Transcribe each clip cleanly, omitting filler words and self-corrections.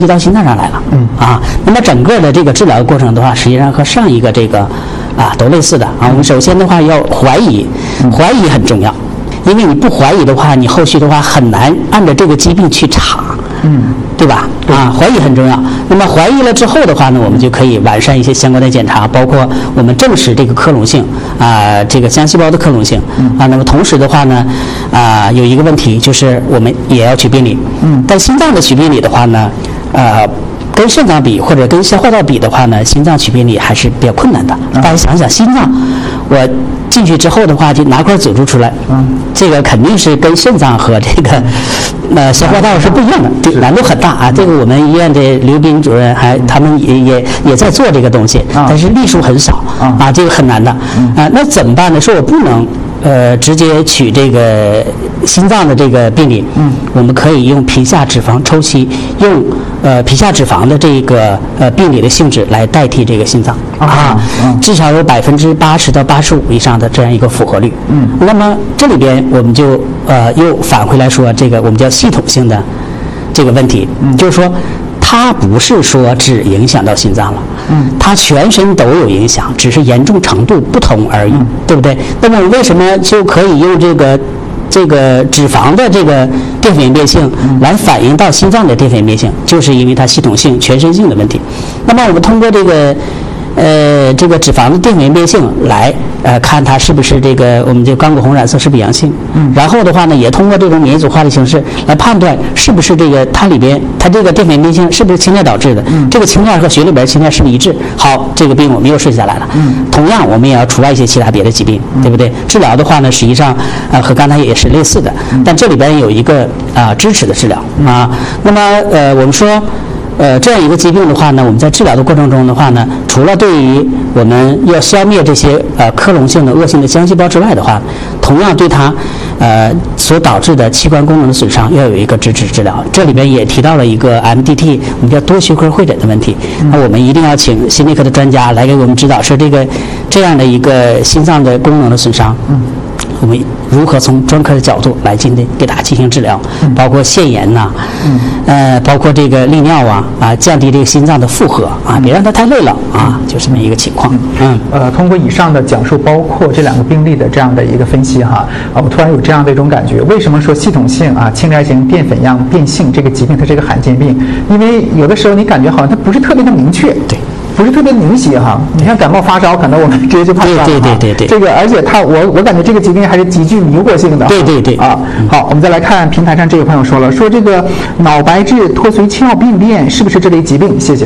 到心脏上来了。那么整个的这个治疗过程的话，实际上和上一个这个都类似的啊。我们首先的话要怀疑，怀疑很重要，因为你不怀疑的话，你后续的话很难按照这个疾病去查。对吧？怀疑很重要。那么怀疑了之后的话呢，我们就可以完善一些相关的检查，包括我们证实这个克隆性这个浆细胞的克隆性那么同时的话呢有一个问题就是我们也要取病理。但心脏的取病理的话呢跟肾脏比或者跟消化道比的话呢，心脏取病理还是比较困难的。大家想想，心脏我进去之后的话，就拿块组织出来，这个肯定是跟肾脏和这个消化道是不一样的，难度很大啊。这个我们医院的刘斌主任他们也在做这个东西，但是例数很少这个很难的那怎么办呢？说我不能直接取这个心脏的这个病理，我们可以用皮下脂肪抽吸，用皮下脂肪的这个病理的性质来代替这个心脏至少有80%到85%以上的这样一个符合率。那么这里边我们就又返回来说，这个我们叫系统性的这个问题，就是说它不是说只影响到心脏了，它全身都有影响，只是严重程度不同而已，对不对？那么为什么就可以用这个脂肪的这个淀粉变性来反映到心脏的淀粉变性，就是因为它系统性、全身性的问题。那么我们通过这个脂肪的淀粉变性来看它是不是这个我们就刚果红染色是不是阳性，然后的话呢，也通过这种免疫组化的形式来判断是不是这个它里边它这个淀粉变性是不是氢链导致的，这个氢链和血里边氢链是不是一致？好，这个病我们又顺下来了。同样我们也要除外一些其他别的疾病，对不对？治疗的话呢，实际上和刚才也是类似的，但这里边有一个支持的治疗那么我们说这样一个疾病的话呢，我们在治疗的过程中的话呢，除了对于我们要消灭这些克隆性的恶性的浆细胞之外的话，同样对它所导致的器官功能的损伤要有一个支持治疗。这里边也提到了一个 MDT， 我们叫多学科会诊的问题。那我们一定要请心内科的专家来给我们指导，说这样的一个心脏的功能的损伤，我们如何从专科的角度来给它进行治疗，包括腺炎包括这个利尿降低这个心脏的负荷别让它太累了就这么一个情况。 通过以上的讲述，包括这两个病例的这样的一个分析我突然有这样的一种感觉，为什么说系统性氢链型淀粉样变性这个疾病它是一个罕见病？因为有的时候你感觉好像它不是特别的明确，对，不是特别明显你像感冒发烧，可能我们直接就判断了对这个，而且我感觉这个疾病还是极具迷惑性的。对好，我们再来看平台上这个朋友说了，说这个脑白质脱髓鞘病变是不是这类疾病？谢谢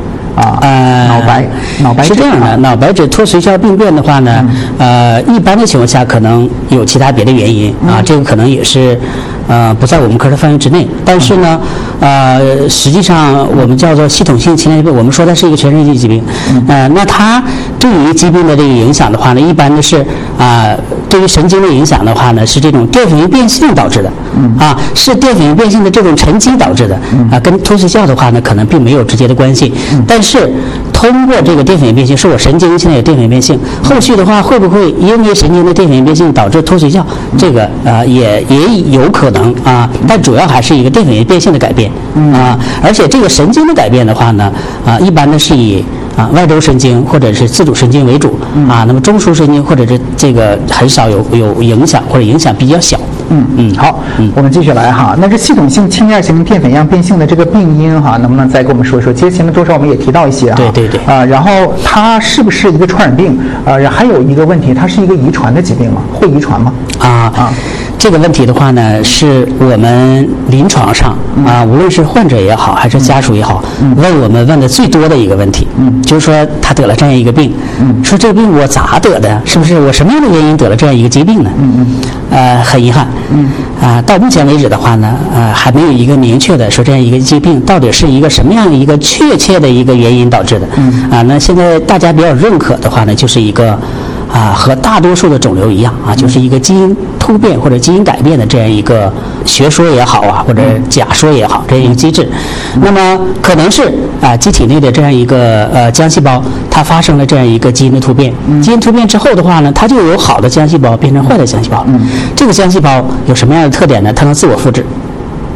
脑白是这样的，脑白质脱髓鞘病变的话呢，一般的情况下可能有其他别的原因这个可能也是不在我们科的范围之内。但是呢，实际上我们叫做系统性禽类病，我们说它是一个全身性疾病。那它对于疾病的这个影响的话呢，一般的是对于神经的影响的话呢，是这种淀粉变性导致的是淀粉变性的这种沉积导致的跟脱髓鞘的话呢，可能并没有直接的关系。但是通过这个淀粉变性，是我神经现在有淀粉变性，后续的话会不会因为神经的淀粉变性导致脱髓鞘？这个也有可能但主要还是一个淀粉变性的改变而且这个神经的改变的话呢一般的是以外周神经或者是自主神经为主那么中枢神经或者是这个很少有影响，或者影响比较小。 好，我们继续来那这系统性氢链型淀粉样变性的这个病因能不能再跟我们说一说？其实前面多少我们也提到一些对然后它是不是一个传染病？还有一个问题，它是一个遗传的疾病吗？会遗传吗？ 这个问题的话呢，是我们临床上无论是患者也好，还是家属也好，问我们问的最多的一个问题，就是说他得了这样一个病，说这个病我咋得的？是不是我什么样的原因得了这样一个疾病呢？很遗憾，到目前为止的话呢，还没有一个明确的说这样一个疾病到底是一个什么样一个确切的一个原因导致的。那现在大家比较认可的话呢，就是一个和大多数的肿瘤一样就是一个基因突变或者基因改变的这样一个学说也好或者假说也好，这样一个机制。那么可能是机体内的这样一个浆细胞，它发生了这样一个基因的突变。基因突变之后的话呢，它就由好的浆细胞变成坏的浆细胞。这个浆细胞有什么样的特点呢？它能自我复制。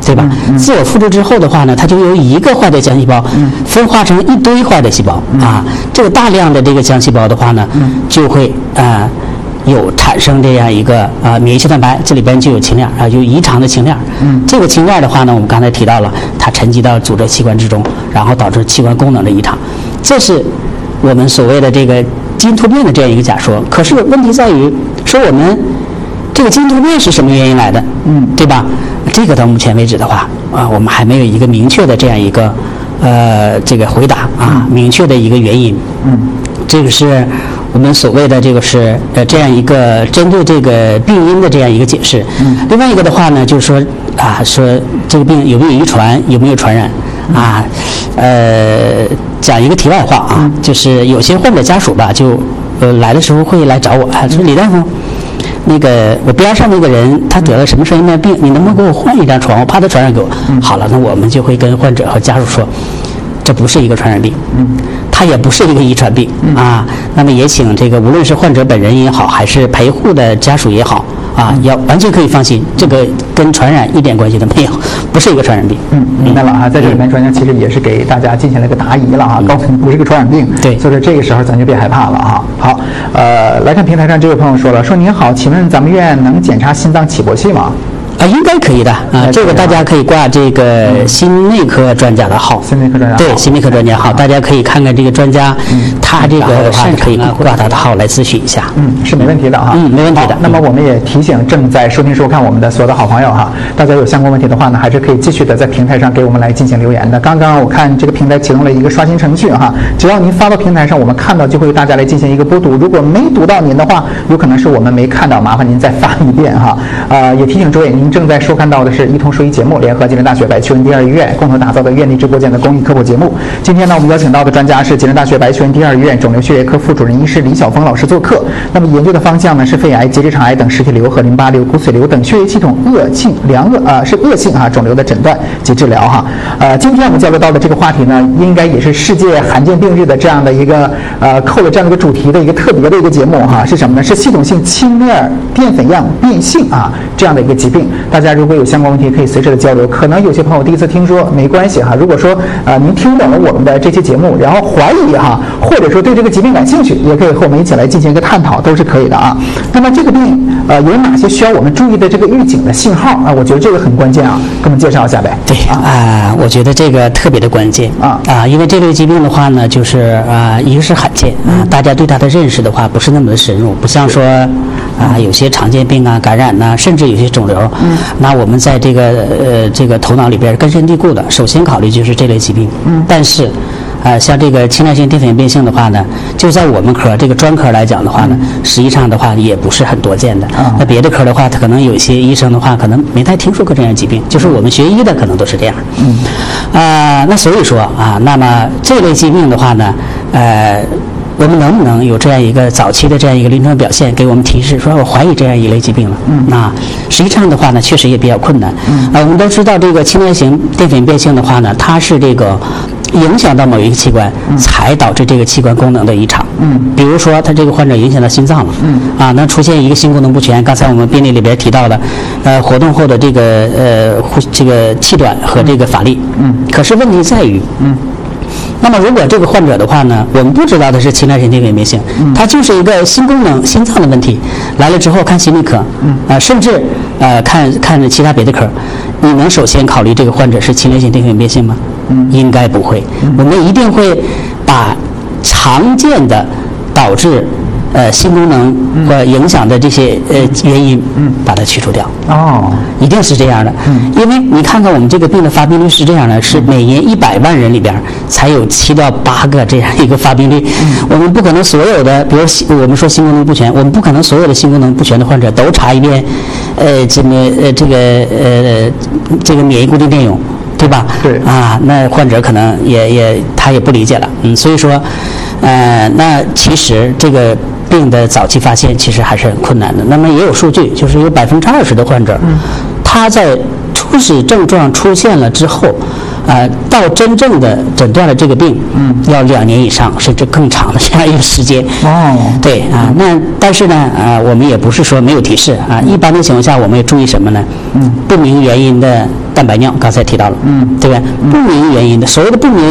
对吧？自我复制之后的话呢，它就由一个坏的浆细胞分化成一堆坏的细胞啊。这个大量的这个浆细胞的话呢，就会有产生这样一个免疫系蛋白，这里边就有氢链啊，有异常的氢链。这个氢链的话呢，我们刚才提到了，它沉积到组织器官之中，然后导致器官功能的异常，这是我们所谓的这个基因突变的这样一个假说。可是问题在于，说我们这个基因突变是什么原因来的？对吧？这个到目前为止的话我们还没有一个明确的这样一个这个回答明确的一个原因。这个是我们所谓的这个是这样一个针对这个病因的这样一个解释。另外一个的话呢，就是说说这个病有没有遗传，有没有传染讲一个题外话就是有些患者家属吧，就来的时候会来找我说李大夫，那个我边上那个人他得了什么什么病，你能不能给我换一张床，我怕他传染给我。好了，那我们就会跟患者和家属说，这不是一个传染病，它也不是一个遗传病那么也请这个无论是患者本人也好，还是陪护的家属也好要完全可以放心，这个跟传染一点关系都没有，不是一个传染病。 明白了在这里面专家其实也是给大家进行了一个答疑了告诉你不是一个传染病。 对， 所以说这个时候咱就别害怕了好，来看平台上这位朋友说了，说您好，请问咱们院能检查心脏起搏器吗？ 应该可以的这个大家可以挂这个心内科专家的号， 心内科专家对，心内科专家号，大家可以看看这个专家他这个擅长挂他的号来咨询一下。 是没问题的没问题的。 那么我们也提醒正在收听收看我们的所有的好朋友大家有相关问题的话呢，还是可以继续的在平台上给我们来进行留言的。刚刚我看这个平台启动了一个刷新程序只要您发到平台上，我们看到就会为大家来进行一个播读。如果没读到您的话，有可能是我们没看到，麻烦您再发一遍也提醒诸位，您正在收看到的是一同书一节目联合吉林大学白求恩第二医院共同打造的院内直播间的公益科普节目。今天呢，我们邀请到的专家是吉林大学白求恩第二医院肿瘤血液科副主任医师李晓峰老师做客。那么研究的方向呢是肺癌、结直肠癌等实体瘤和淋巴瘤、骨髓瘤等血液系统恶性肿瘤的诊断及治疗今天我们交流到的这个话题呢，应该也是世界罕见病日的这样的一个扣了这样的一个主题的一个特别的一个节目是什么呢？是系统性氢链淀粉样变性这样的一个疾病。大家如果有相关问题可以随时的交流，可能有些朋友第一次听说没关系如果说您听懂了我们的这期节目，然后怀疑或者说对这个疾病感兴趣，也可以和我们一起来进行一个探讨，都是可以的那么这个病有哪些需要我们注意的这个预警的信号我觉得这个很关键给我们介绍一下呗。 对我觉得这个特别的关键因为这类疾病的话呢，就是一个是罕见大家对它的认识的话不是那么的深入，不像说有些常见病感染甚至有些肿瘤那我们在这个头脑里边根深蒂固的，首先考虑就是这类疾病但是像这个氢链性淀粉变性的话呢，就在我们科这个专科来讲的话呢，实际上的话也不是很多见的那别的科的话，他可能有些医生的话可能没太听说过这样疾病，就是我们学医的可能都是这样那所以说那么这类疾病的话呢我们能不能有这样一个早期的这样一个临床表现，给我们提示说我怀疑这样一类疾病了那实际上的话呢，确实也比较困难我们都知道这个氢链型淀粉变性的话呢，它是这个影响到某一个器官才导致这个器官功能的异常比如说他这个患者影响到心脏了那出现一个心功能不全，刚才我们病例里边提到的活动后的这个这个气短和这个乏力可是问题在于那么如果这个患者的话呢，我们不知道的是氢链型淀粉变性它就是一个心功能心脏的问题，来了之后看心内科甚至看其他别的科，你能首先考虑这个患者是氢链型淀粉变性吗？应该不会我们一定会把常见的导致心功能或影响的这些原因把它去除掉一定是这样的因为你看看我们这个病的发病率是这样的，是每年100万人里边才有7到8个这样一个发病率我们不可能所有的比如我们说心功能不全，我们不可能所有的心功能不全的患者都查一遍这个免疫固定电泳对吧？ 对那患者可能他也不理解了所以说那其实这个病的早期发现其实还是很困难的。那么也有数据，就是有20%的患者他在初始症状出现了之后到真正的诊断了这个病要2年以上甚至更长的这样一个时间对那但是呢我们也不是说没有提示一般的情况下我们也注意什么呢不明原因的蛋白尿，刚才提到了，对吧？不明原因的，所谓的不明